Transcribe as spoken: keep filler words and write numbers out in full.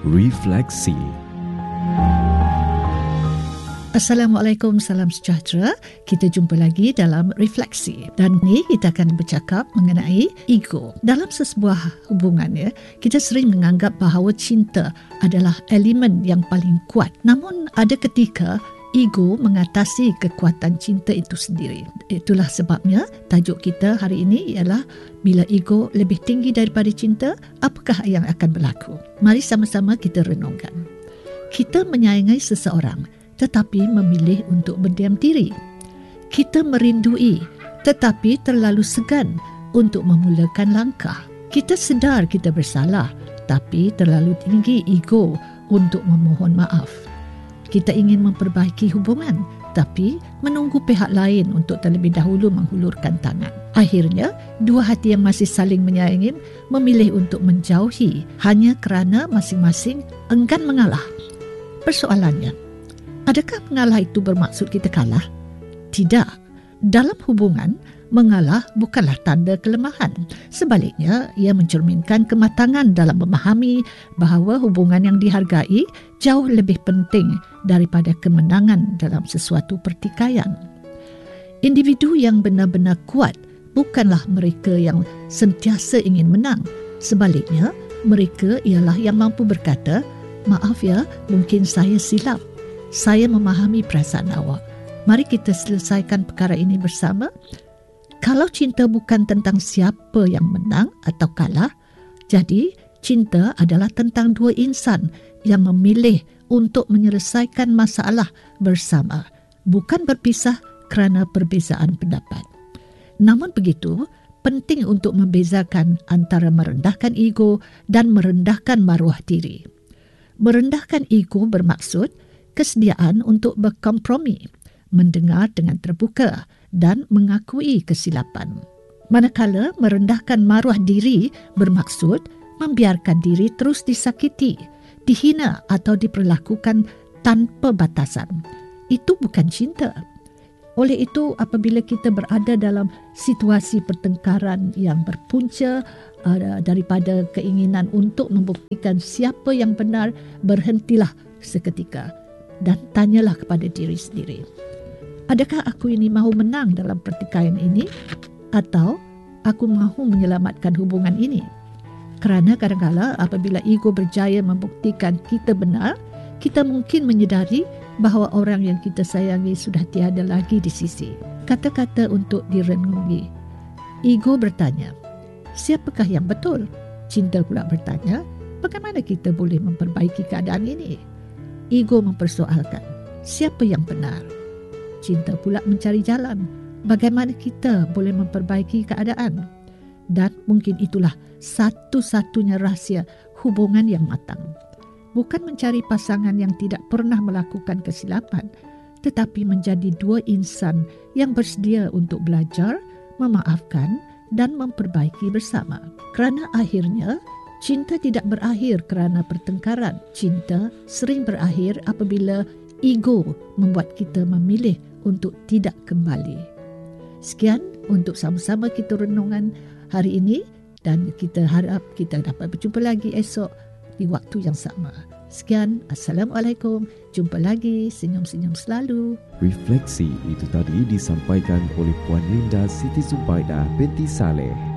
Refleksi. Assalamualaikum, salam sejahtera. Kita jumpa lagi dalam Refleksi. Dan ni kita akan bercakap mengenai ego. Dalam sesebuah hubungan, ya, kita sering menganggap bahawa cinta adalah elemen yang paling kuat. Namun ada ketika ego mengatasi kekuatan cinta itu sendiri. Itulah sebabnya tajuk kita hari ini ialah bila ego lebih tinggi daripada cinta, apakah yang akan berlaku? Mari sama-sama kita renungkan. Kita menyayangi seseorang tetapi memilih untuk berdiam diri. Kita merindui tetapi terlalu segan untuk memulakan langkah. Kita sedar kita bersalah tapi terlalu tinggi ego untuk memohon maaf. Kita ingin memperbaiki hubungan tapi menunggu pihak lain untuk terlebih dahulu menghulurkan tangan. Akhirnya, dua hati yang masih saling menyayangi memilih untuk menjauhi hanya kerana masing-masing enggan mengalah. Persoalannya, adakah mengalah itu bermaksud kita kalah? Tidak. Dalam hubungan, mengalah bukanlah tanda kelemahan. Sebaliknya, ia mencerminkan kematangan dalam memahami bahawa hubungan yang dihargai jauh lebih penting daripada kemenangan dalam sesuatu pertikaian. Individu yang benar-benar kuat bukanlah mereka yang sentiasa ingin menang. Sebaliknya, mereka ialah yang mampu berkata, "Maaf ya, mungkin saya silap. Saya memahami perasaan awak. Mari kita selesaikan perkara ini bersama." Kalau cinta bukan tentang siapa yang menang atau kalah, jadi cinta adalah tentang dua insan yang memilih untuk menyelesaikan masalah bersama, bukan berpisah kerana perbezaan pendapat. Namun begitu, penting untuk membezakan antara merendahkan ego dan merendahkan maruah diri. Merendahkan ego bermaksud kesediaan untuk berkompromi, mendengar dengan terbuka dan mengakui kesilapan. Manakala merendahkan maruah diri bermaksud membiarkan diri terus disakiti, dihina atau diperlakukan tanpa batasan. Itu bukan cinta. Oleh itu, apabila kita berada dalam situasi pertengkaran yang berpunca uh, daripada keinginan untuk membuktikan siapa yang benar, berhentilah seketika dan tanyalah kepada diri sendiri. Adakah aku ini mahu menang dalam pertikaian ini atau aku mahu menyelamatkan hubungan ini? Kerana kadang-kadang apabila ego berjaya membuktikan kita benar, kita mungkin menyedari bahawa orang yang kita sayangi sudah tiada lagi di sisi. Kata-kata untuk direnungi. Ego bertanya, siapakah yang betul? Cinta pula bertanya, bagaimana kita boleh memperbaiki keadaan ini? Ego mempersoalkan, siapa yang benar? Cinta pula mencari jalan, bagaimana kita boleh memperbaiki keadaan? Dan mungkin itulah satu-satunya rahsia hubungan yang matang. Bukan mencari pasangan yang tidak pernah melakukan kesilapan, tetapi menjadi dua insan yang bersedia untuk belajar, memaafkan dan memperbaiki bersama. Kerana akhirnya, cinta tidak berakhir kerana pertengkaran. Cinta sering berakhir apabila ego membuat kita memilih untuk tidak kembali. Sekian untuk sama-sama kita renungan hari ini dan kita harap kita dapat berjumpa lagi esok di waktu yang sama. Sekian, Assalamualaikum. Jumpa lagi, senyum-senyum selalu. Refleksi itu tadi disampaikan oleh Puan Linda Siti Zubaidah binti Saleh.